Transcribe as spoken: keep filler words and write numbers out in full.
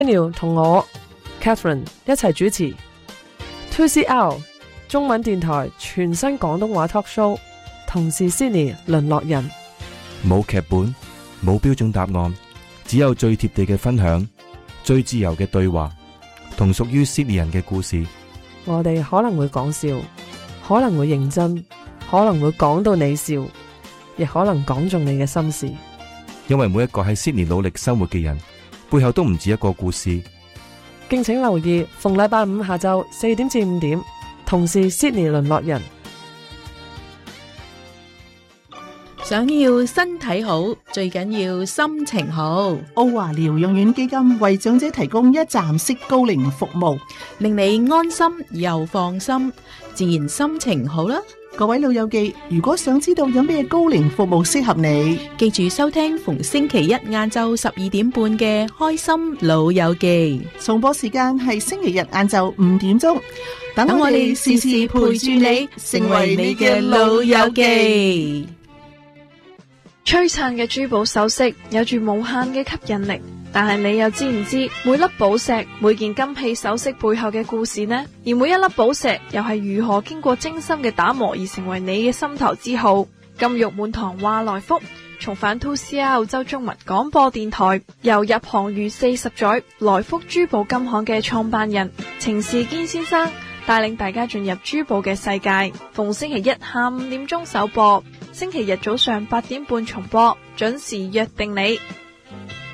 Daniel 同我 Catherine 一齊主持 two C R 中文電台全新廣東話 talk show， 同是 Sydney 淪落人。 冇劇本，冇標準答案，只有最貼地嘅分享，最自由嘅對話，同屬於 Sydney 人嘅故事。 我哋可能會講笑，可能會認真，可能會講到你笑，亦可能講中你嘅心事。 因為每一個喺 Sydney 努力生活嘅人，背後都唔止一個故事。 敬請留意，逢禮拜五下晝四點至五點，同是 Sydney 淪落人。 想要身體好，最緊要心情好。 澳華療養院基金為長者提供一站式高齡服務， 令你安心又放心，自然心情好啦。 各位老友記，如果想知道有咩高齡服務適合你， 記住收聽逢星期一晏晝十二點半嘅開心老友記， 重播時間係星期日晏晝五點鐘。等我哋時時陪住你，成為你嘅老友記。 璀璨嘅珠寶首飾有住無限嘅吸引力，但係你又知唔知每粒寶石、每件金器首飾背後嘅故事呢？而每一粒寶石又係如何經過精心嘅打磨而成為你嘅心頭之好？金玉滿堂話來福，重返 two C R 澳洲中文廣播電台，由入行逾四十載來福珠寶金行嘅創辦人程士堅先生帶領大家進入珠寶嘅世界。逢星期一下午五點鐘首播，星期日早上八點半重播，準時約定你。